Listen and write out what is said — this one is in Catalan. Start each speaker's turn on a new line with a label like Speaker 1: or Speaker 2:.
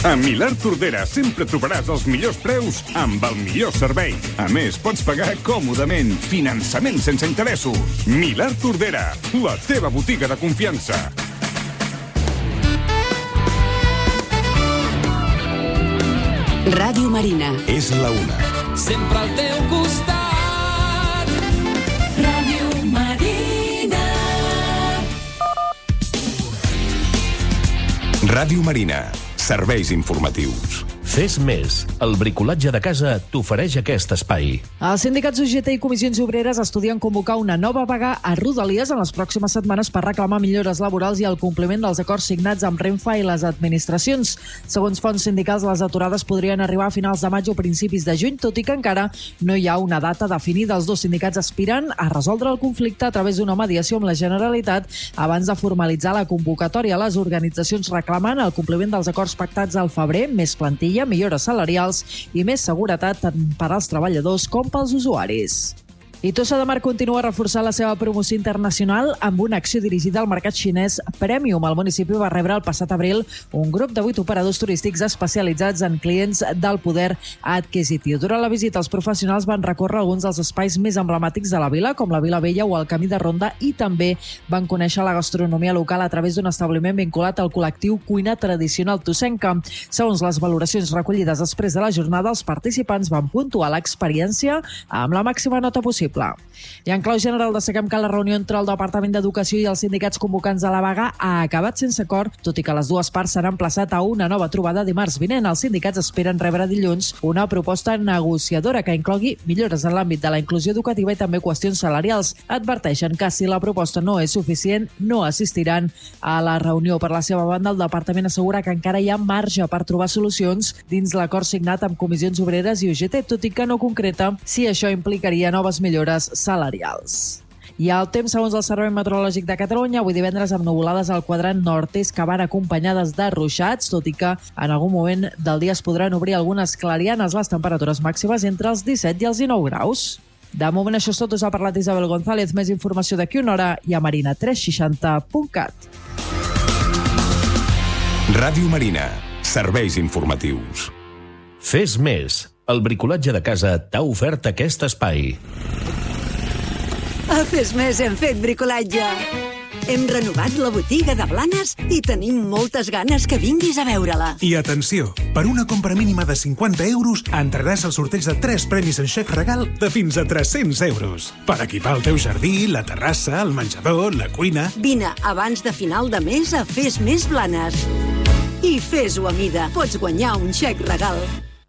Speaker 1: A Milà Tordera sempre trobaràs els millors preus amb el millor servei. A més, pots pagar còmodament. Finançament sense interessos. Milà Tordera, la teva botiga de confiança.
Speaker 2: Ràdio Marina.
Speaker 3: És la una.
Speaker 4: Sempre al teu costat. Ràdio Marina.
Speaker 3: Ràdio Marina. Serveis informatius.
Speaker 5: Fes més. El bricolatge de casa t'ofereix aquest espai.
Speaker 6: Els sindicats UGT i comissions obreres estudien convocar una nova vaga a Rodalies en les pròximes setmanes per reclamar millores laborals i el compliment dels acords signats amb Renfe i les administracions. Segons fonts sindicals, les aturades podrien arribar a finals de maig o principis de juny, tot i que encara no hi ha una data definida. Els dos sindicats aspiren a resoldre el conflicte a través d'una mediació amb la Generalitat abans de formalitzar la convocatòria. Les organitzacions reclamen el compliment dels acords pactats al febrer, més plantilla, millores salarials i més seguretat tant per als treballadors com pels usuaris. I Tossa de Mar continua reforçant la seva promoció internacional amb una acció dirigida al mercat xinès Premium. El municipi va rebre el passat abril un grup de 8 operadors turístics especialitzats en clients del poder adquisitiu. Durant la visita, els professionals van recórrer alguns dels espais més emblemàtics de la vila, com la Vila Vella o el Camí de Ronda, i també van conèixer la gastronomia local a través d'un establiment vinculat al col·lectiu Cuina Tradicional Tossenca. Segons les valoracions recollides després de la jornada, els participants van puntuar l'experiència amb la màxima nota possible. I en clau general destaquem que la reunió entre el Departament d'Educació i els sindicats convocants a la vaga ha acabat sense acord, tot i que les dues parts s'han emplaçat a una nova trobada dimarts vinent. Els sindicats esperen rebre dilluns una proposta negociadora que inclogui millores en l'àmbit de la inclusió educativa i també qüestions salarials. Adverteixen que si la proposta no és suficient, no assistiran a la reunió. Per la seva banda, el departament assegura que encara hi ha marge per trobar solucions dins l'acord signat amb comissions obreres i UGT, tot i que no concreta si això implicaria noves millores salarials. I el temps, segons el Servei Meteorològic de Catalunya, avui divendres amb nuvolades al quadrant nord-est que van acompanyades de ruixats, tot i que en algun moment del dia es podran obrir algunes clarianes. Les temperatures màximes entre els 17 i els 19 graus. De moment això és tot, us ha parlat Isabel González. Més informació d'aquí una hora i a marina360.cat.
Speaker 3: Ràdio Marina. Serveis informatius.
Speaker 5: Fes més. El bricolatge de casa t'ha ofert aquest espai.
Speaker 2: A Fes Més hem fet bricolatge. Hem renovat la botiga de Blanes i tenim moltes ganes que vinguis a veure-la.
Speaker 7: I atenció, per una compra mínima de 50 euros entraràs al sorteig de 3 premis en xec regal de fins a 300 euros. Per equipar el teu jardí, la terrassa, el menjador, la cuina...
Speaker 2: Vine abans de final de mes a Fes Més Blanes. I fes-ho a mida. Pots guanyar un xec regal.